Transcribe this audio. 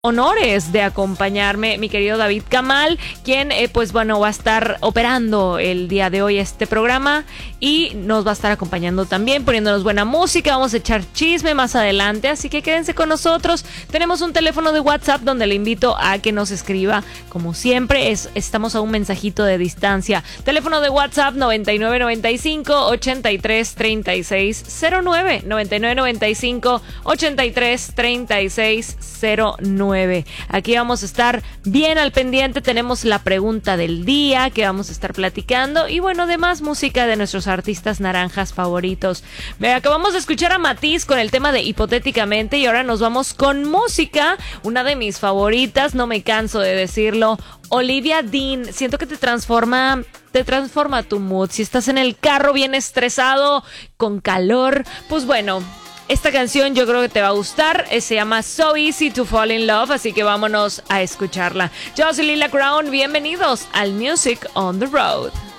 honores de acompañarme mi querido David Kamal, quien pues bueno va a estar operando el día de hoy este programa y nos va a estar acompañando también poniéndonos buena música. Vamos a echar chisme más adelante, así que quédense con nosotros. Tenemos un teléfono de WhatsApp donde le invito a que nos escriba, como siempre estamos a un mensajito de distancia. Teléfono de WhatsApp 9995-833609, 9995-833609. Aquí vamos a estar bien al pendiente. Tenemos la pregunta del día que vamos a estar platicando y bueno, además música de nuestros artistas naranjas favoritos. Acabamos de escuchar a Matiz con el tema de Hipotéticamente y ahora nos vamos con música, una de mis favoritas, no me canso de decirlo, Olivia Dean. Siento que te transforma tu mood. Si estás en el carro bien estresado, con calor, pues bueno, esta canción yo creo que te va a gustar. Se llama So Easy to Fall in Love, así que vámonos a escucharla. Yo soy Lila Crown, bienvenidos al Music on the Road.